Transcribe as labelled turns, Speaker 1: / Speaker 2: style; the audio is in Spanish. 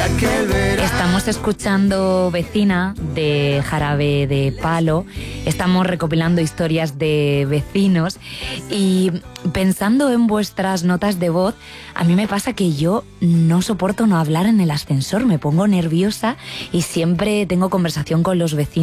Speaker 1: Estamos escuchando Vecina de Jarabe de Palo. Estamos recopilando historias de vecinos y pensando en vuestras notas de voz, a mí me pasa que yo no soporto no hablar en el ascensor, me pongo nerviosa y siempre tengo conversación con los vecinos.